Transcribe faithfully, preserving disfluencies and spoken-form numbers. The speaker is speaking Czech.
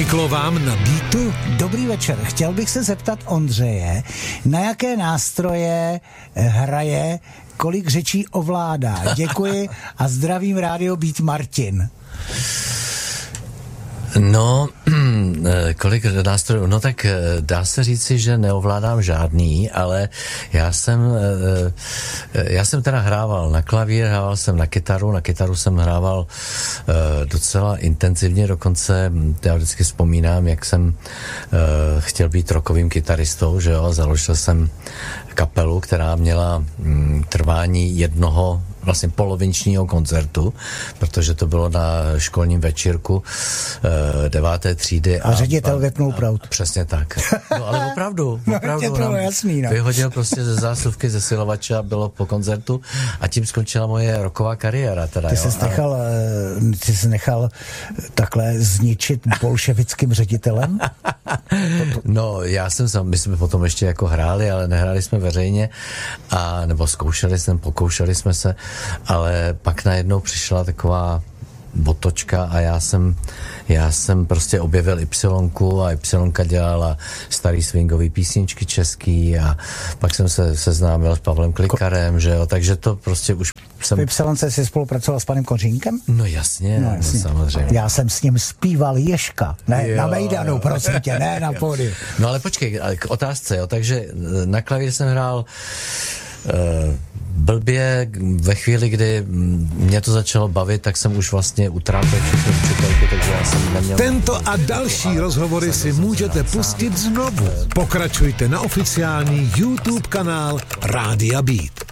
Uniklo vám na beatu? Dobrý večer. Chtěl bych se zeptat Ondřeje, na jaké nástroje hraje, kolik řečí ovládá. Děkuji a zdravím Rádio Beat Martin. No, kolik nástrojů? No tak dá se říci, že neovládám žádný, ale já jsem, já jsem teda hrával na klavír, hrával jsem na kytaru, na kytaru jsem hrával docela intenzivně, dokonce já vždycky vzpomínám, jak jsem chtěl být rockovým kytaristou, že jo, založil jsem kapelu, která měla trvání jednoho vlastně polovičního koncertu, protože to bylo na školním večírku e, deváté třídy. A, a ředitel vypnul proud. Přesně tak. No ale opravdu, opravdu no, to jasný, no. Vyhodil prostě ze zásuvky, ze silovače a bylo po koncertu a tím skončila moje rocková kariéra. Teda, ty, jo, jsi nechal, ty jsi nechal takhle zničit bolševickým ředitelem? No, já jsem sám, my jsme potom ještě jako hráli, ale nehráli jsme veřejně, a, nebo zkoušeli jsme, pokoušeli jsme se, ale pak najednou přišla taková botočka a já jsem, já jsem prostě objevil Ypsilonku a Ypsilonka dělala starý swingový písničky český a pak jsem se seznámil s Pavlem Klikarem, že jo, takže to prostě už jsem... V Ypsilonce jsi spolupracoval s panem Kořínkem? No jasně, no, jasně. No, samozřejmě. Já jsem s ním zpíval Ježka, ne jo, na Mejdanu, prosím tě, ne na pódiu. No ale počkej, k otázce, jo, takže na klavír jsem hrál Uh, blbě, ve chvíli, kdy mě to začalo bavit, tak jsem už vlastně utrápil všechny učitelky, takže já jsem neměl... Tento a další rozhovory si můžete pustit znovu. Pokračujte na oficiální YouTube kanál Rádia Beat.